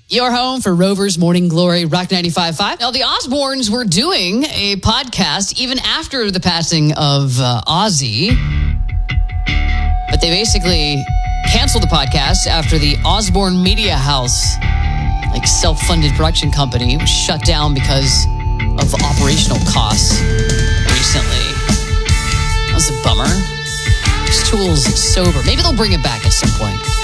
Your home for Rover's Morning Glory, Rock 95.5. Now, the Osbournes were doing a podcast even after the passing of Ozzy. But they basically canceled the podcast after the Osbourne Media House, like self-funded production company, was shut down because of operational costs recently. That was a bummer. Tool's sober. Maybe they'll bring it back at some point.